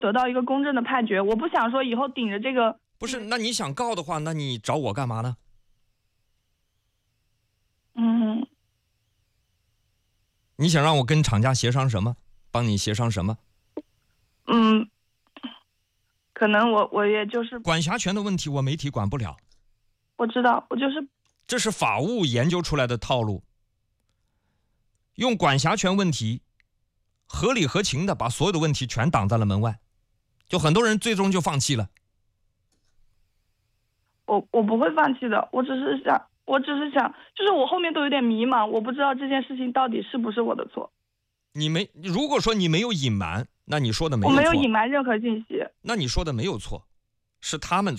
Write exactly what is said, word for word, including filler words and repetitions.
得到一个公正的判决。我不想说以后顶着这个。 不是，那你想告的话，那你找我干嘛呢？ 嗯。 你想让我跟厂家协商什么？帮你协商什么？ 嗯，可能我我也就是管辖权的问题，我媒体管不了。 我知道，我就是这是法务研究出来的套路，用管辖权问题合理合情的把所有的问题全挡在了门外，就很多人最终就放弃了。 我我不会放弃的，我只是想，我只是想，就是我后面都有点迷茫，我不知道这件事情到底是不是我的错。 你没，如果说你没有隐瞒，那你说的没有错。 我没有隐瞒任何信息。 那你说的没有错，是他们错。